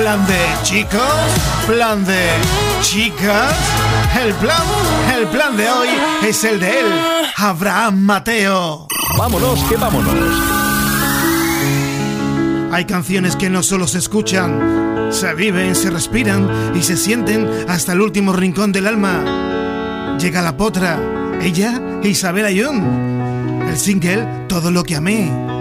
Plan de chicos, plan de chicas. El plan de hoy es el de él, Abraham Mateo. Vámonos, que vámonos. Hay canciones que no solo se escuchan, se viven, se respiran y se sienten hasta el último rincón del alma. Llega la potra, ella, Isabel Ayón. El single Todo lo que amé.